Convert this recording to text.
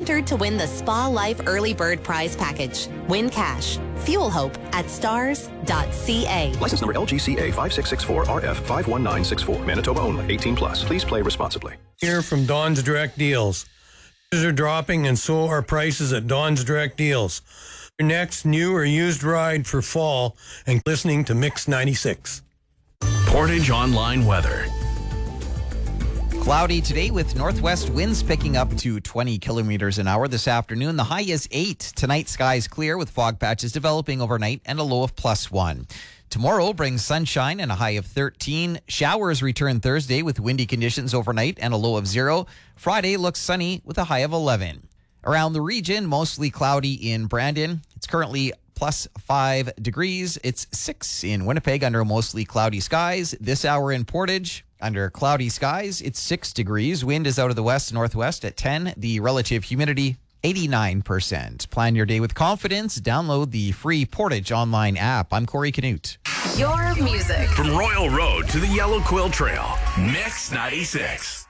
entered to win the Spa Life Early Bird Prize Package. Win cash. Fuel hope at stars.ca. License number LGCA 5664RF51964. Manitoba only. 18 plus. Please play responsibly. Here from Don's Direct Deals. Prices are dropping and so are prices at Don's Direct Deals. Your next new or used ride for fall and listening to Mix 96. Portage Online weather. Cloudy today with northwest winds picking up to 20 kilometers an hour this afternoon. The high is 8. Tonight, skies clear with fog patches developing overnight and a low of +1. Tomorrow brings sunshine and a high of 13. Showers return Thursday with windy conditions overnight and a low of 0. Friday looks sunny with a high of 11. Around the region, mostly cloudy in Brandon. It's currently +5 degrees. It's 6 in Winnipeg under mostly cloudy skies. This hour in Portage, under cloudy skies, it's 6 degrees. Wind is out of the west-northwest at 10. The relative humidity, 89%. Plan your day with confidence. Download the free Portage Online app. I'm Corey Canute. Your music. From Royal Road to the Yellow Quill Trail, Mix 96.